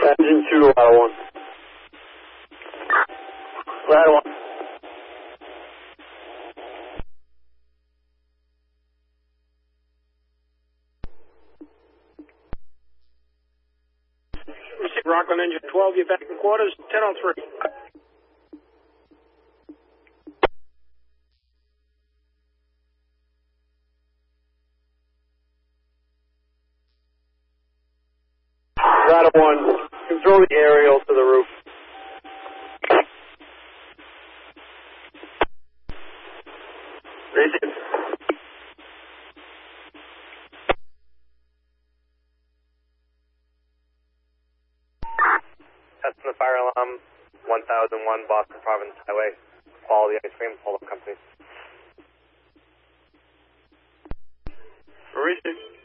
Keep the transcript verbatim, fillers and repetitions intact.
engine two to ladder one. Ladder one. Receive Rockland engine twelve, you're back in quarters, ten oh three. Ladder one, control the aerial to the roof. Receive. Testing the fire alarm, one thousand one Boston Province Highway, Quality Ice Cream, Polo Company. Receive.